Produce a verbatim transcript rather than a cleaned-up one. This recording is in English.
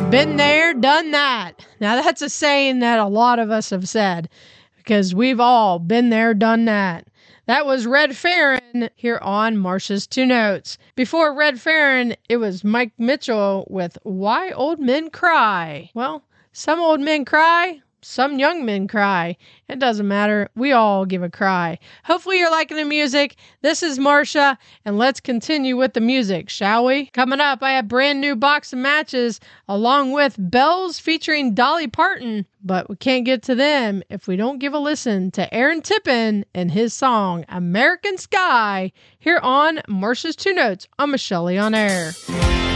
Been there, done that. Now that's a saying that a lot of us have said because we've all been there, done that. That was Red Farron here on Marsha's Two Notes. Before Red Farron, it was Mike Mitchell with Why Old Men Cry. Well, some old men cry, some young men cry. It doesn't matter. We all give a cry. Hopefully you're liking the music. This is Marsha, and let's continue with the music, shall we? Coming up, I have brand new box of matches along with bells featuring Dolly Parton, but we can't get to them if we don't give a listen to Aaron Tippin and his song American Sky here on Marsha's Two Notes on Michelle on Air.